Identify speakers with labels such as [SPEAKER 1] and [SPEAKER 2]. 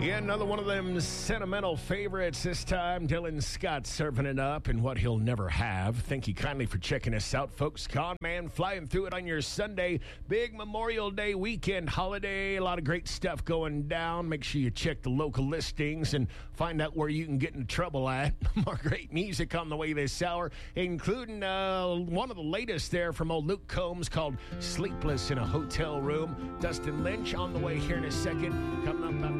[SPEAKER 1] Yeah, another one of them sentimental favorites. This time, Dylan Scott serving it up in what he'll never have. Thank you kindly for checking us out, folks. Con Man flying through it on your Sunday. Big Memorial Day weekend holiday. A lot of great stuff going down. Make sure you check the local listings and find out where you can get in trouble at. More great music on the way this hour, including one of the latest there from old Luke Combs called Sleepless in a Hotel Room. Dustin Lynch on the way here in a second. Coming up after